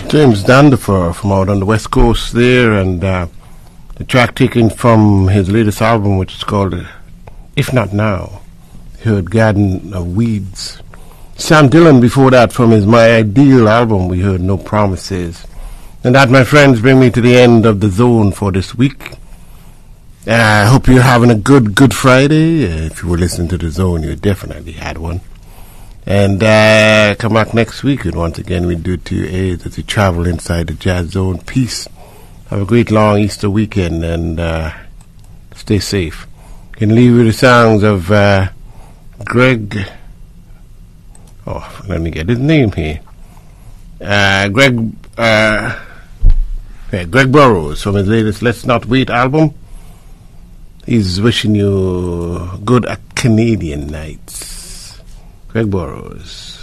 James Dandifer from out on the west coast there, and the track taken from his latest album, which is called If Not Now. You heard Garden of Weeds. Sam Dillon before that from his My Ideal album, we heard No Promises. And that, my friends, bring me to the end of the zone for this week. I hope you're having a good Friday. If you were listening to the zone, you definitely had one. And come back next week, and once again we do 2 A's as we travel inside the Jazz Zone. Peace. Have a great long Easter weekend, and stay safe. Can leave you the sounds of Greg. Oh, let me get his name here. Greg Burrows from his latest Let's Not Wait album. He's wishing you good Canadian nights. Greg Burrows.